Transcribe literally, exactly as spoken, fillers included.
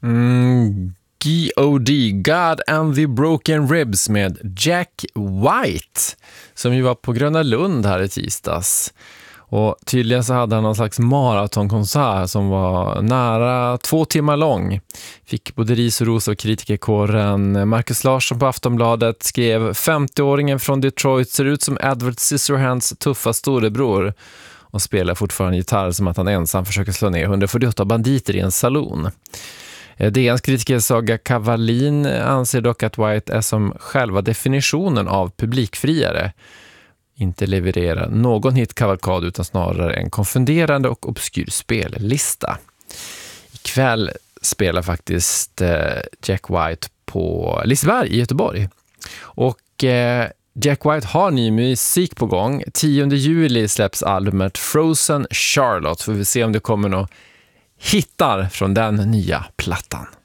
Mm, G O D, God and the Broken Ribs med Jack White, som ju var på Gröna Lund här i tisdags. Och tydligen så hade han någon slags maratonkonsert som var nära två timmar lång. Fick både ris och ros av kritikerkåren. Marcus Larsson på Aftonbladet skrev: femtioåringen från Detroit ser ut som Edward Scissorhands tuffa storebror och spelar fortfarande gitarr som att han ensam försöker slå ner hundrafyrtioåtta banditer i en salon. D N:s kritiker Saga Kavalin anser dock att White är som själva definitionen av publikfriare. Inte levererar någon hitkavalkad utan snarare en konfunderande och obskyr spellista. Ikväll spelar faktiskt Jack White på Liseberg i Göteborg. Och Jack White har ny musik på gång. tionde juli släpps albumet Frozen Charlotte. Får vi se om det kommer några hittar från den nya plattan.